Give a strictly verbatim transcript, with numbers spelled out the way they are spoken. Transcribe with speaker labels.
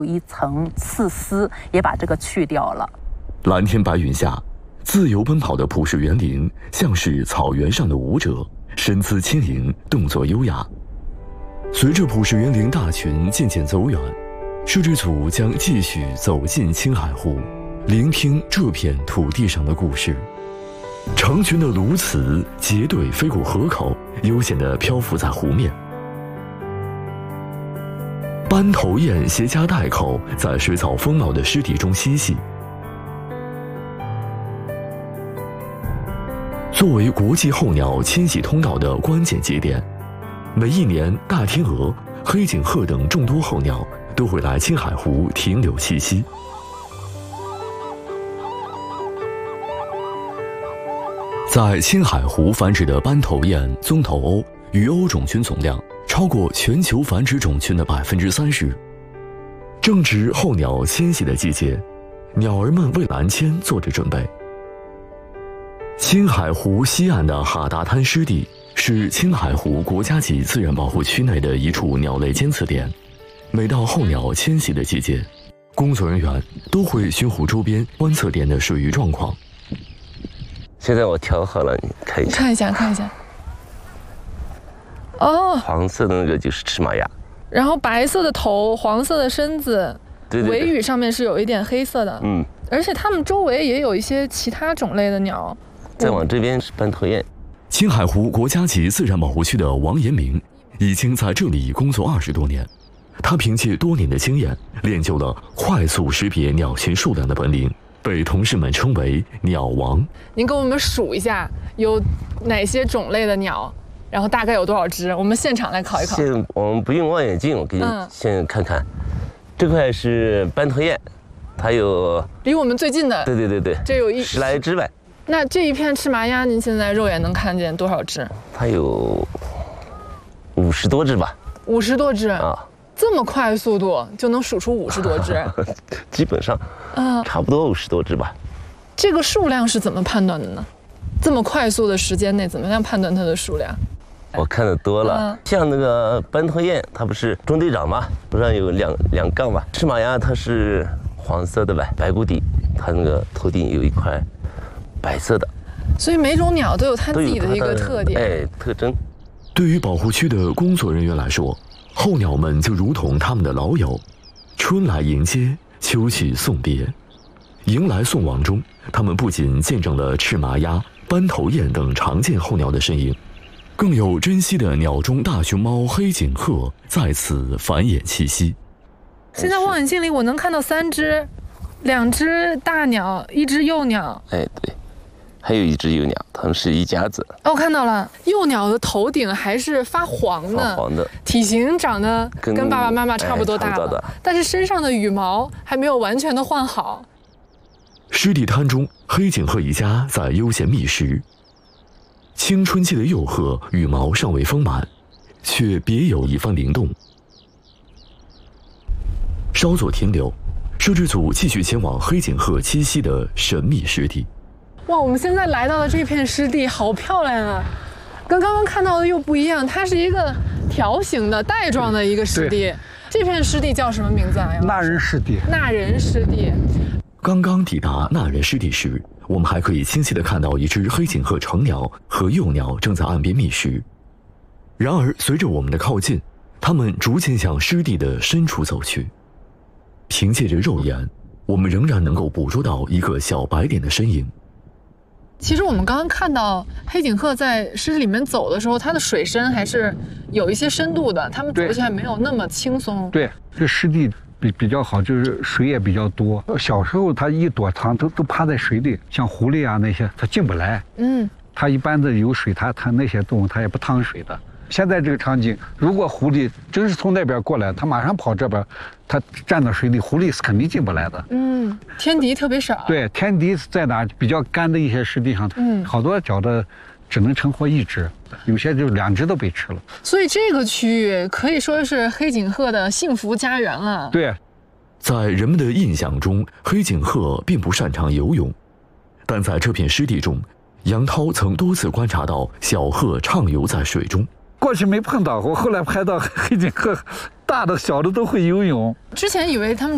Speaker 1: 有一层刺丝也把这个去掉了。
Speaker 2: 蓝天白云下，自由奔跑的普氏园林像是草原上的舞者，身姿轻盈，动作优雅。随着普氏园林大群渐渐走远，摄制组将继续走进青海湖，聆听这片土地上的故事。成群的鸬鹚结队飞过河口，悠闲地漂浮在湖面。斑头雁携家带口在水草丰茂的湿地中嬉戏。作为国际候鸟迁徙通道的关键节点，每一年大天鹅、黑颈鹤等众多候鸟都会来青海湖停留栖息。在青海湖繁殖的斑头雁、棕头鸥、鱼鸥种群总量超过全球繁殖种群的百分之三十。正值候鸟迁徙的季节，鸟儿们为南迁做着准备。青海湖西岸的哈达滩湿地是青海湖国家级自然保护区内的一处鸟类监测点。每到候鸟迁徙的季节，工作人员都会巡湖周边观测点的水域状况。
Speaker 3: 现在我调好了，你看一下。
Speaker 4: 看一下，看一下。哦，
Speaker 3: 黄色的那个就是赤马鸭，
Speaker 4: 然后白色的头，黄色的身子，
Speaker 3: 对对对，
Speaker 4: 尾羽上面是有一点黑色的。
Speaker 3: 嗯，
Speaker 4: 而且它们周围也有一些其他种类的鸟。
Speaker 3: 再往这边是斑头雁。
Speaker 2: 青海湖国家级自然保护区的王延明已经在这里工作二十多年，他凭借多年的经验，练就了快速识别鸟群数量的本领，被同事们称为“鸟王”。
Speaker 4: 您给我们数一下有哪些种类的鸟，然后大概有多少只？我们现场来考一考。
Speaker 3: 现在我们不用望远镜，我给你先看看。嗯、这块是斑头雁，它有
Speaker 4: 离我们最近的。
Speaker 3: 对对对对，
Speaker 4: 这有一
Speaker 3: 十来只呗。
Speaker 4: 那这一片赤麻鸭，您现在肉眼能看见多少只？
Speaker 3: 它有五十多只吧。
Speaker 4: 五十多只
Speaker 3: 啊！
Speaker 4: 这么快速度就能数出五十多只？
Speaker 3: 基本上，啊，差不多五十多只吧。
Speaker 4: 这个数量是怎么判断的呢？这么快速的时间内，怎么样判断它的数量？
Speaker 3: 我看的多了，嗯、像那个斑头雁，它不是中队长嘛，不是有两两杠嘛？赤马鸭它是黄色的呗，白骨底，它那个头顶有一块白色的。
Speaker 4: 所以每种鸟都有它自己的一个特点，
Speaker 3: 哎，特征。
Speaker 2: 对于保护区的工作人员来说，候鸟们就如同他们的老友，春来迎接，秋去送别。迎来送往中，他们不仅见证了赤麻鸭、斑头雁等常见候鸟的身影，更有珍稀的鸟中大熊猫黑颈鹤在此繁衍栖息。
Speaker 4: 现在望远镜里我能看到三只，两只大鸟，一只幼鸟。
Speaker 3: 哎，对，还有一只幼鸟，它们是一家子。
Speaker 4: 哦，我看到了，幼鸟的头顶还是发黄的，
Speaker 3: 发黄的，
Speaker 4: 体型长得跟爸爸妈妈差不多大了，
Speaker 3: 哎、
Speaker 4: 但是身上的羽毛还没有完全的换好。
Speaker 2: 湿地滩中，黑颈鹤一家在悠闲觅食。青春期的幼鹤羽毛尚未丰满，却别有一番灵动。稍作停留，摄制组继续前往黑颈鹤栖息的神秘湿地。
Speaker 4: 哇，我们现在来到的这片湿地好漂亮啊，跟刚刚看到的又不一样，它是一个条形的带状的一个湿地。这片湿地叫什么名字啊？
Speaker 5: 纳人湿地。
Speaker 4: 纳人湿地。
Speaker 2: 刚刚抵达纳人湿地时，我们还可以清晰地看到一只黑颈鹤成鸟和幼鸟正在岸边觅食。然而，随着我们的靠近，它们逐渐向湿地的深处走去。凭借着肉眼，我们仍然能够捕捉到一个小白点的身影。
Speaker 4: 其实我们刚刚看到黑颈鹤在湿地里面走的时候，它的水深还是有一些深度的，它们走起来没有那么轻松。
Speaker 5: 对，这湿地比比较好，就是水也比较多。小时候它一躲藏都都趴在水里，像狐狸啊那些它进不来。嗯，它一般的有水，它它那些动物它也不趟水的。现在这个场景，如果狐狸真是从那边过来，它马上跑这边，它站到水里，狐狸是肯定进不来的。
Speaker 4: 嗯，天敌特别少。
Speaker 5: 对，天敌在哪比较干的一些湿地上，嗯，好多小的只能成活一只，有些就两只都被吃了。
Speaker 4: 所以这个区域可以说是黑颈鹤的幸福家园了。
Speaker 5: 对，
Speaker 2: 在人们的印象中，黑颈鹤并不擅长游泳，但在这片湿地中，杨涛曾多次观察到小鹤畅游在水中。
Speaker 5: 过去没碰到过，后来拍到黑颈鹤，大的小的都会游泳。
Speaker 4: 之前以为他们